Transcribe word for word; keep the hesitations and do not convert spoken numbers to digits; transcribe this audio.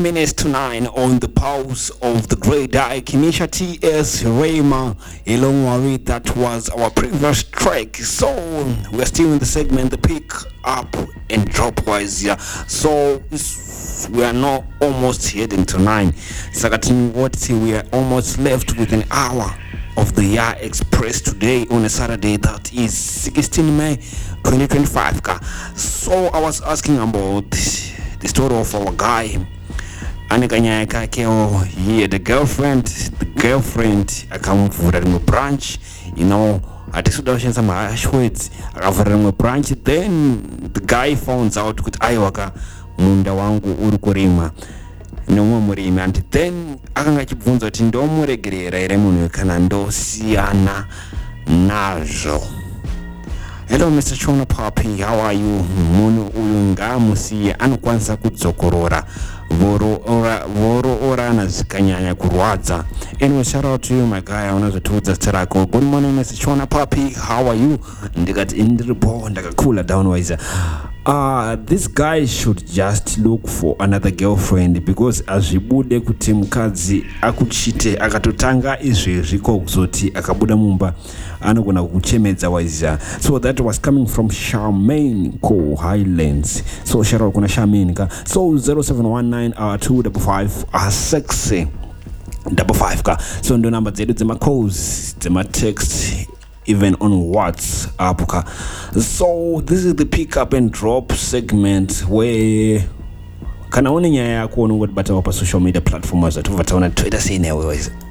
minutes to nine on the pulse of the great Ike Kimisha T S Rayma Ilongwari. That was our previous track. So we're still in the segment, the pick up and drop wise. Yeah. So we are now almost heading to nine. Sakatini what we are almost left with an hour of the year express today on a Saturday, that is sixteenth May twenty twenty-five. So I was asking about the story of our guy anikanyaka keo, he had a girlfriend, the girlfriend akamvura rimwe branch, you know, atisuda kushandisa mahashwords, akavhura rimwe branch. Then the guy found out kuti aiwaka munda wangu uri kurimwa nomwe murimi, and then akanga achibvunza kuti ndomuregerera here munhu kana ndosiyana nazvo. Hello Mister Chona Papi, how are you? Munhu uyu ngaamusiye, anokwanisa kudzokorora voro ora voro orana zvikanyanya kurwadza. Anyway, shout out to you my guy, unozotiudza zita rako. Good morning Mister Chona Papi, how are you? Ndikati ndiripo ndakakula down wise. Uh, this guy should just look for another girlfriend, because azvibude kuti mukadzi akuchite akatotanga izvezvi kokuzoti akabuda mumba anogona kukuchemedza waiza. So that was coming from Charmaine Ko Highlands. So shout out kuna Charmaine ka. So zero seven one nine uh, two five five six double five ka. So ndo number zetu zema calls zema text even on WhatsApp ka. So this is the pick up and drop segment where kana one nyaya yako unongoti bata pa social media platforms atu vataona Twitter sine wewe.